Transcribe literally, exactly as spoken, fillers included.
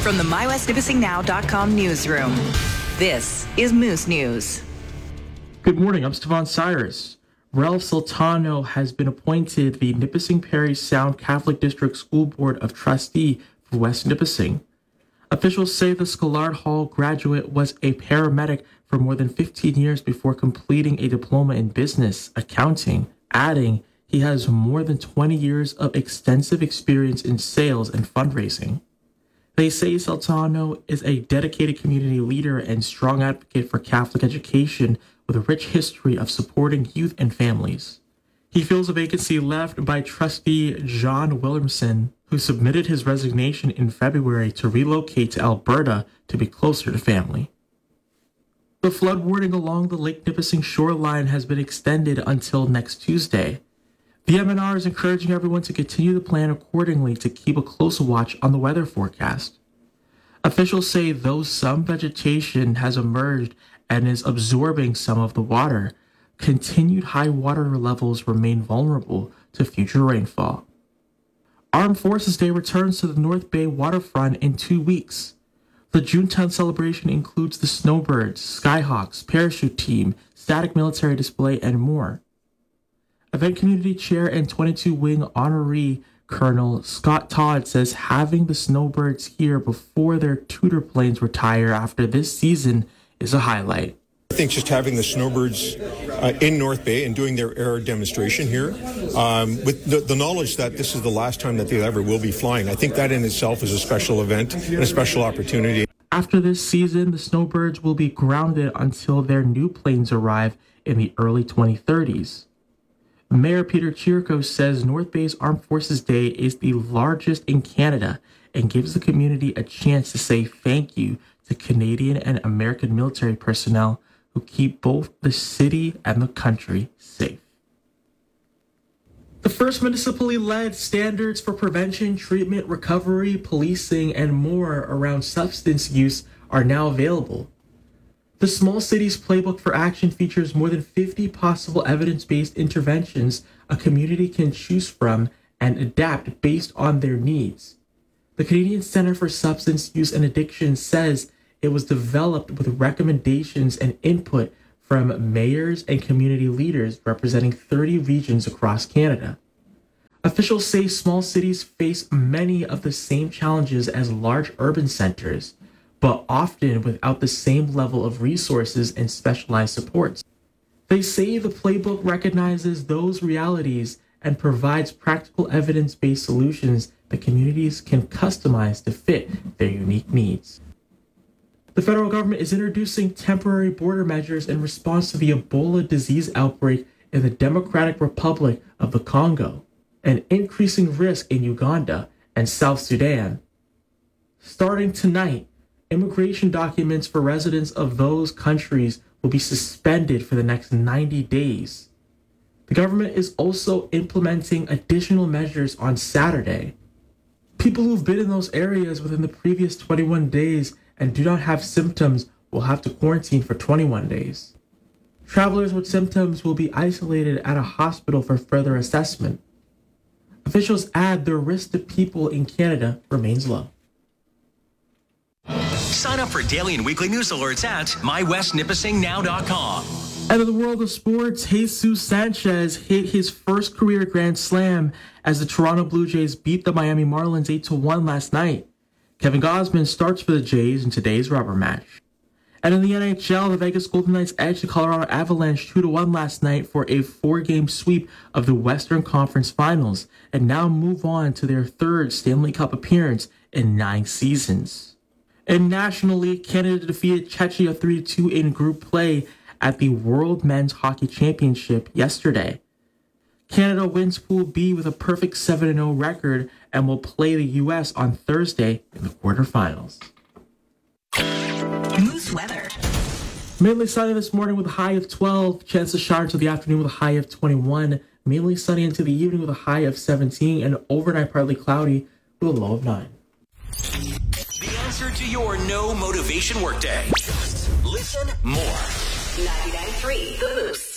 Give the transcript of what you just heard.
From the my west nipissing now dot com newsroom, this is Moose News. Good morning, I'm Stefan Cyrus. Ralph Sultano has been appointed the Nipissing Parry Sound Catholic District School Board of Trustee for West Nipissing. Officials say the Scholard Hall graduate was a paramedic for more than fifteen years before completing a diploma in business accounting, adding he has more than twenty years of extensive experience in sales and fundraising. They say Sultano is a dedicated community leader and strong advocate for Catholic education with a rich history of supporting youth and families. He fills a vacancy left by trustee John Williamson, who submitted his resignation in February to relocate to Alberta to be closer to family. The flood warning along the Lake Nipissing shoreline has been extended until next Tuesday. The M N R is encouraging everyone to continue to plan accordingly to keep a close watch on the weather forecast. Officials say though some vegetation has emerged and is absorbing some of the water, continued high water levels remain vulnerable to future rainfall. Armed Forces Day returns to the North Bay waterfront in two weeks. The June tenth celebration includes the Snowbirds, Skyhawks, Parachute Team, Static Military Display, and more. Event Community Chair and twenty-two Wing Honoree Colonel Scott Todd says having the Snowbirds here before their Tudor planes retire after this season is a highlight. I think just having the Snowbirds uh, in North Bay and doing their air demonstration here, um, with the, the knowledge that this is the last time that they ever will be flying, I think that in itself is a special event and a special opportunity. After this season, the Snowbirds will be grounded until their new planes arrive in the early twenty thirties. Mayor Peter Chirco says North Bay's Armed Forces Day is the largest in Canada and gives the community a chance to say thank you to Canadian and American military personnel who keep both the city and the country safe. The first municipally led standards for prevention, treatment, recovery, policing, and more around substance use are now available. The Small Cities Playbook for Action features more than fifty possible evidence-based interventions a community can choose from and adapt based on their needs. The Canadian Centre for Substance Use and Addiction says it was developed with recommendations and input from mayors and community leaders representing thirty regions across Canada. Officials say small cities face many of the same challenges as large urban centers, but often without the same level of resources and specialized supports. They say the playbook recognizes those realities and provides practical evidence-based solutions that communities can customize to fit their unique needs. The federal government is introducing temporary border measures in response to the Ebola disease outbreak in the Democratic Republic of the Congo, and increasing risk in Uganda and South Sudan. Starting tonight, immigration documents for residents of those countries will be suspended for the next ninety days. The government is also implementing additional measures on Saturday. People who've been in those areas within the previous twenty-one days and do not have symptoms will have to quarantine for twenty-one days. Travelers with symptoms will be isolated at a hospital for further assessment. Officials add the risk to people in Canada remains low. Sign up for daily and weekly news alerts at my west nipissing now dot com. Out of the world of sports, Jesus Sanchez hit his first career Grand Slam as the Toronto Blue Jays beat the Miami Marlins eight to one last night. Kevin Gausman starts for the Jays in today's rubber match. And in the N H L, the Vegas Golden Knights edged the Colorado Avalanche two to one last night for a four-game sweep of the Western Conference Finals and now move on to their third Stanley Cup appearance in nine seasons. And nationally, Canada defeated Czechia three to two in group play at the World Men's Hockey Championship yesterday. Canada wins Pool B with a perfect seven and oh record and will play the U S on Thursday in the quarterfinals. Moose weather. Mainly sunny this morning with a high of twelve. Chance of shower until the afternoon with a high of twenty-one. Mainly sunny into the evening with a high of seventeen. And overnight partly cloudy with a low of nine. The answer to your no motivation workday. Listen more. ninety-nine point three The Moose.